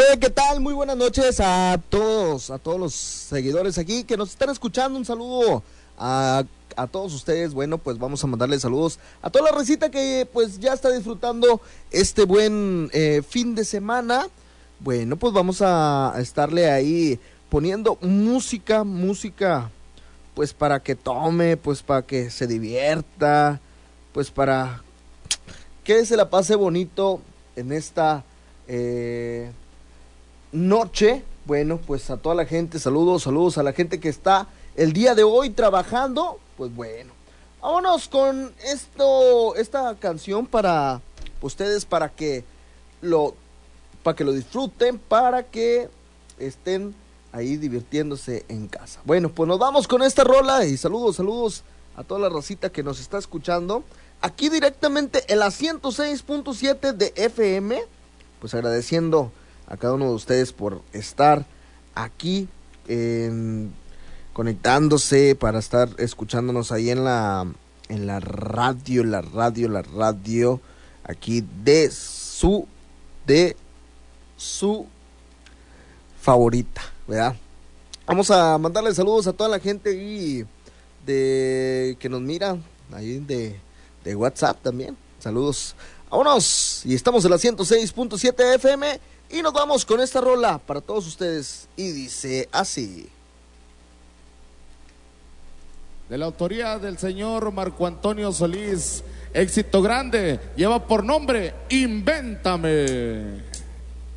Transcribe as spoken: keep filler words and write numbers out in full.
¿qué tal? Muy buenas noches a todos, a todos los seguidores aquí que nos están escuchando. Un saludo a, a todos ustedes. Bueno, pues vamos a mandarles saludos a toda la recita que pues ya está disfrutando este buen eh, fin de semana. Bueno, pues vamos a estarle ahí poniendo música, música, pues para que tome, pues para que se divierta, pues para que se la pase bonito en esta eh, noche. Bueno, pues a toda la gente, saludos, saludos a la gente que está el día de hoy trabajando. Pues bueno, vámonos con esto, esta canción para ustedes, para que lo, para que lo disfruten, para que estén ahí divirtiéndose en casa. Bueno, pues nos vamos con esta rola y saludos, saludos a toda la racita que nos está escuchando aquí directamente en la ciento seis punto siete de F M. Pues agradeciendo a cada uno de ustedes por estar aquí en, conectándose para estar escuchándonos ahí en la en la radio, la radio, la radio aquí de su de su favorita, ¿verdad? Vamos a mandarle saludos a toda la gente y de que nos mira ahí de, de WhatsApp también. Saludos. Vámonos. Y estamos en la ciento seis punto siete F M y nos vamos con esta rola para todos ustedes. Y dice así. De la autoría del señor Marco Antonio Solís, éxito grande, lleva por nombre Invéntame.